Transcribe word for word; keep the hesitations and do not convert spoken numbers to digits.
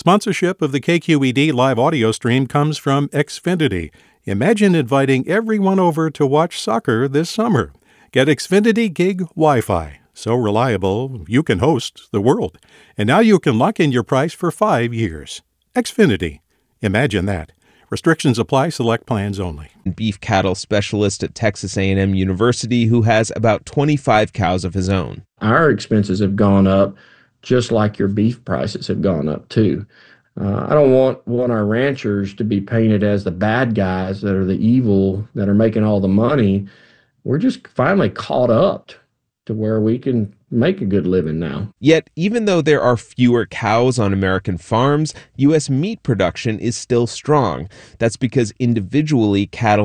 Sponsorship of the K Q E D live audio stream comes from Xfinity. Imagine inviting everyone over to watch soccer this summer. Get Xfinity Gig Wi-Fi. So reliable, you can host the world. And now you can lock in your price for five years. Xfinity. Imagine that. Restrictions apply. Select plans only. Beef cattle specialist at Texas A and M University who has about twenty-five cows of his own. Our expenses have gone up just like your beef prices have gone up too. Uh, I don't want, want our ranchers to be painted as the bad guys that are the evil, that are making all the money. We're just finally caught up to where we can make a good living now. Yet, even though there are fewer cows on American farms, U S meat production is still strong. That's because individually cattle